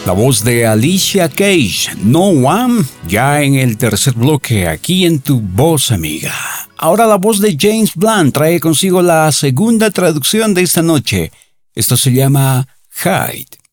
La voz de Alicia Keys, No One, ya en el tercer bloque, aquí en Tu Voz Amiga. Ahora la voz de James Blunt trae consigo la segunda traducción de esta noche. Esto se llama Hide.